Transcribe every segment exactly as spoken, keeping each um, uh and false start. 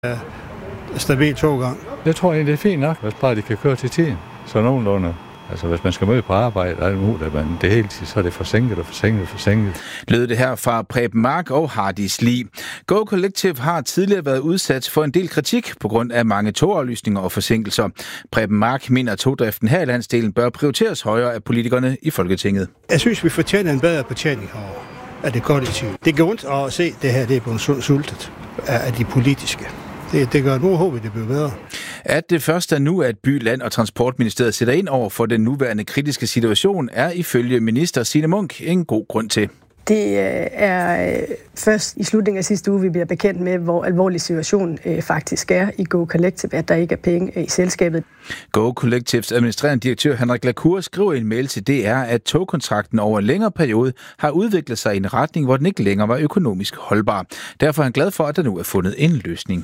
Ja, stabil togang. Jeg tror egentlig, det er fint nok, hvis bare de kan køre til tiden. Så nogenlunde. Altså, hvis man skal møde på arbejde, er det muligt, at man det hele tiden, så er det forsinket og forsinket og forsinket. Lød det her fra Preben Mark og Hardis Lee. Go Collective har tidligere været udsat for en del kritik på grund af mange togaflysninger og forsinkelser. Preben Mark mener, at togdriften her i landsdelen bør prioriteres højere af politikerne i Folketinget. Jeg synes, vi fortjener en bedre betjening over af det kollektive. Det går ondt at se, det her det er blevet sultet af de politiske. Det, det gør nu, håber det bliver bedre. At det først er nu, at By, Land og Transportministeriet sætter ind over for den nuværende kritiske situation, er ifølge minister Signe Munk en god grund til. Det er først i slutningen af sidste uge, vi bliver bekendt med, hvor alvorlig situationen faktisk er i Go Collective, at der ikke er penge i selskabet. Go Collectives administrerende direktør Henrik Lacour skriver i en mail til D R, at togkontrakten over en længere periode har udviklet sig i en retning, hvor den ikke længere var økonomisk holdbar. Derfor er han glad for, at der nu er fundet en løsning.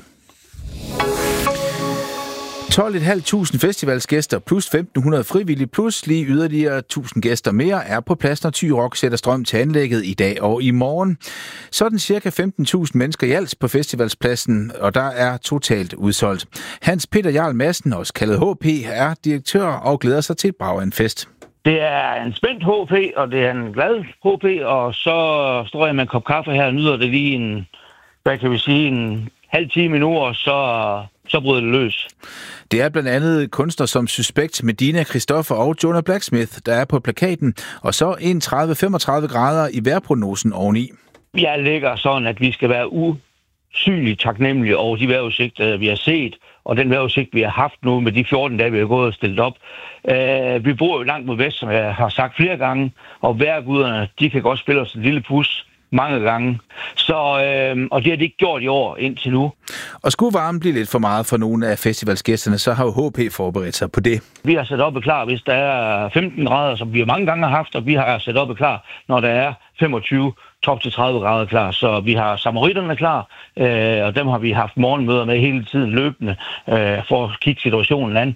tolv tusind fem hundrede festivalsgæster plus femten hundrede frivillige plus lige yderligere tusind gæster mere er på plads, når Thy Rock sætter strøm til anlægget i dag og i morgen. Sådan cirka femten tusind mennesker i alt på festivalspladsen, og der er totalt udsolgt. Hans Peter Jarl Madsen, også kaldet H P, er direktør og glæder sig til et brag af en fest. Det er en spændt H P, og det er en glad H P, og så står jeg med en kop kaffe her og nyder det lige en, hvad kan vi sige, en halv time nu, og så... så bryder det løs. Det er blandt andet kunstnere som Suspekt, Medina, Christoffer og Jonah Blacksmith, der er på plakaten, og så enogtredive til femogtredive grader i vejrprognosen oveni. Jeg lægger sådan, at vi skal være usynligt taknemmelige over de vejrudsigter, vi har set, og den vejrudsigt, vi har haft nu med de fjorten dage, vi har gået og stillet op. Uh, vi bor jo langt mod vest, som jeg har sagt flere gange, og vejrguderne, de kan godt spille os en lille pus mange gange. Så, øh, og det har de ikke gjort i år indtil nu. Og skulle varmen blive lidt for meget for nogle af festivalsgæsterne, så har jo H P forberedt sig på det. Vi har sat op og klar, hvis der er femten grader, som vi mange gange har haft, og vi har sat op og klar, når der er femogtyve top til tredive grader klar. Så vi har samaritterne klar, øh, og dem har vi haft morgenmøder med hele tiden løbende, øh, for at kigge situationen an.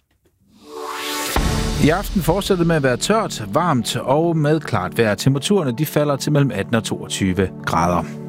I aften fortsætter det med at være tørt, varmt og med klart vejr. Temperaturerne de falder til mellem atten og toogtyve grader.